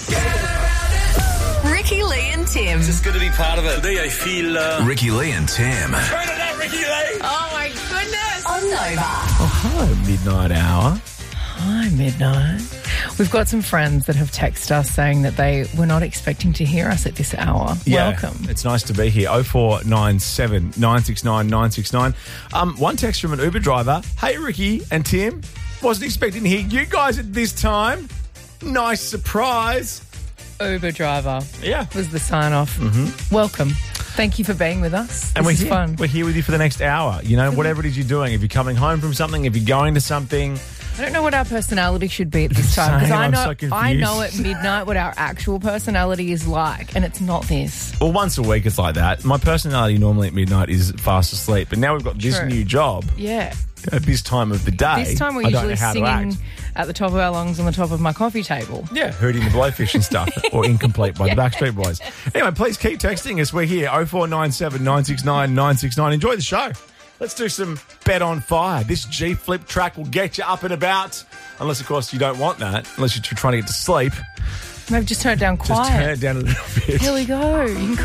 Ricky, Lee and Tim. It's good to be part of it. Today I feel... Ricky, Lee and Tim. Turn it up, Ricky Lee! Oh, my goodness. On Nova. Hi, midnight hour. Hi, Midnight. We've got some friends that have texted us saying that they were not expecting to hear us at this hour. Yeah, Welcome. It's nice to be here. 0497 969 969. One text from an Uber driver. Hey, Ricky and Tim. Wasn't expecting to hear you guys at this time. Nice surprise. Uber driver. Yeah. Was the sign-off. Mm-hmm. Welcome. Thank you for being with us. And this is here. fun. We're here with you for the next hour. You know, whatever it is you're doing. If you're coming home from something, if you're going to something. I don't know what our personality should be at this time because I'm so confused. I know at midnight what our actual personality is like, and it's not this. Well, once a week it's like that. My personality normally at midnight is fast asleep, but now we've got this True. new job Yeah. at this time of the day. This time we're I don't know usually how to singing act. at the top of our lungs on the top of my coffee table. Yeah, hurting the blowfish and stuff, or Incomplete by the Backstreet Boys. Anyway, please keep texting us. We're here, 0497 969 969. Enjoy the show. Let's do some Bet on Fire. This G Flip track will get you up and about. Unless, of course, you don't want that. Unless you're trying to get to sleep. Maybe just turn it down quiet. Just turn it down a little bit. Here we go. You can